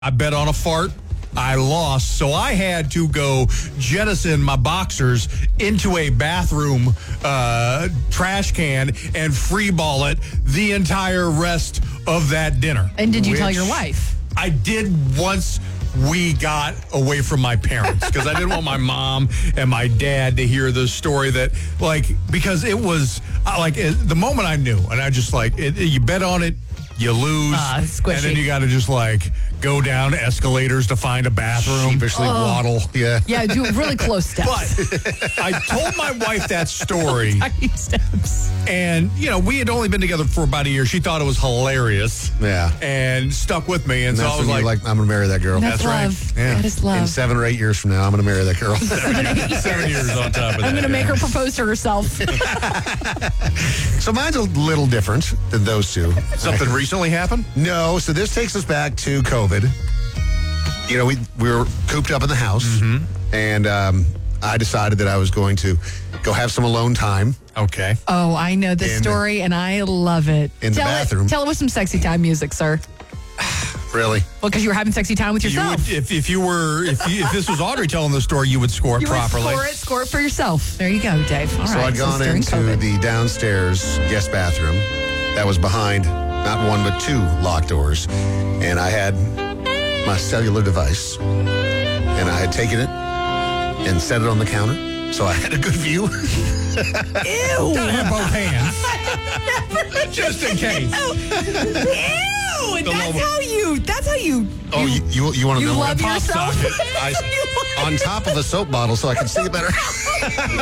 I bet on a fart. I lost, so I had to go jettison my boxers into a bathroom trash can and freeball it the entire rest of that dinner. And did you tell your wife? I did once we got away from my parents because I didn't want my mom and my dad to hear the story because it was the moment I knew, and I just you bet on it, you lose, and then you got to just go down escalators to find a bathroom. Sheepishly waddle. Yeah, do really close steps. But I told my wife that story. Tiny steps. And, we had only been together for about a year. She thought it was hilarious. Yeah. And stuck with me. And so I was I'm going to marry that girl. That's love. Right. Yeah. That is love. In 7 or 8 years from now, I'm going to marry that girl. 7 years on top of that. I'm going to make her propose to herself. So mine's a little different than those two. Something recently happened? No. So this takes us back to COVID. We were cooped up in the house, and I decided that I was going to go have some alone time. Okay. Oh, I know this story, and I love it. In the bathroom. Tell it with some sexy time music, sir. Really? Well, because you were having sexy time with yourself. If this was Audrey telling the story, you would score it properly. Score it for yourself. There you go, Dave. All so right. I'd gone into the downstairs guest bathroom that was behind not one but two locked doors, and I had my cellular device, and I had taken it and set it on the counter, so I had a good view. Ew! Gotta have both hands. Just in case. Ew! That's how you. Oh, you want to know love what a yourself? pop socket? On top of a soap bottle so I can see it better. You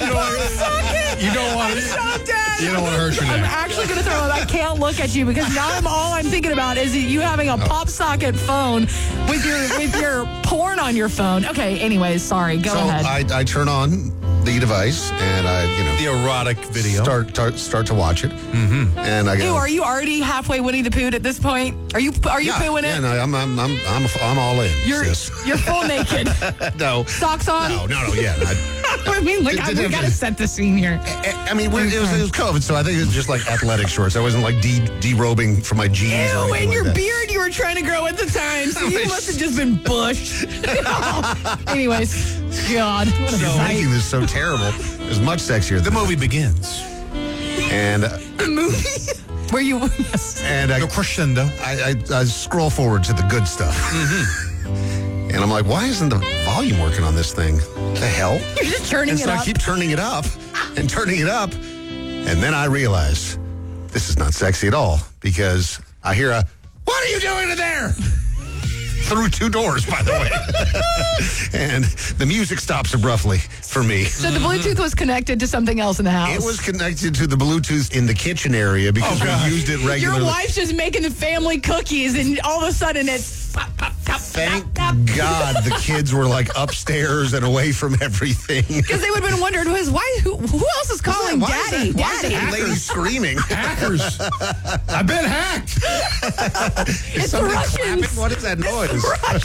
don't want to hurt your I'm neck. actually going to throw up. I can't look at you because now all I'm thinking about is you having a pop socket phone with your porn on your phone. Okay, anyways, sorry. Go ahead. I turn on the device and the erotic video. Start to watch it. Mm-hmm. And I go. Ew, are you already halfway Winnie the Pooh at this point? Are you pooing it? Yeah, no, I'm all in. You're full naked. No. Socks on? No, yeah. I mean, we got to set the scene here. I mean, it was COVID, so I think it was just like athletic shorts. I wasn't like derobing from my jeans. Ew, and your that. beard you were trying to grow at the time, so you must have just been bushed. Anyways, God. What a sight. Making this so terrible. It was much sexier. The movie begins. And the movie? Where you... Yes. And the crescendo. I scroll forward to the good stuff. Mm-hmm. And I'm like, why isn't the volume working on this thing? The hell? You're just turning it up. So I keep turning it up and turning it up. And then I realize this is not sexy at all because I hear what are you doing in there? Through two doors, by the way. And the music stops abruptly for me. So the Bluetooth was connected to something else in the house? It was connected to the Bluetooth in the kitchen area because we used it regularly. Your wife's just making the family cookies, and all of a sudden it's... Thank God the kids were upstairs and away from everything. Because they would have been wondering, who else is calling Daddy? Why is that lady screaming? Hackers. I've been hacked. It's the Russians. What is that noise?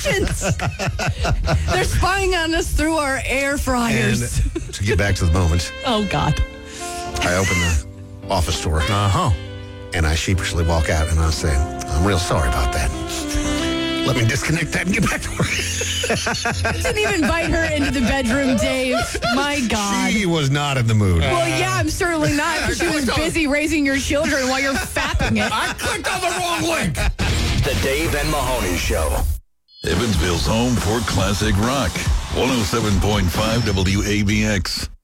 Russians. They're spying on us through our air fryers. And to get back to the moment. Oh, God. I open the office door. Uh-huh. And I sheepishly walk out and I say, I'm real sorry about that. Let me disconnect that and get back to work. Didn't even invite her into the bedroom, Dave. My God. She was not in the mood. Well, yeah, I'm certainly not, because she was busy raising your children while you're fapping it. I clicked on the wrong link. The Dave and Mahoney Show. Evansville's home for classic rock. 107.5 WABX.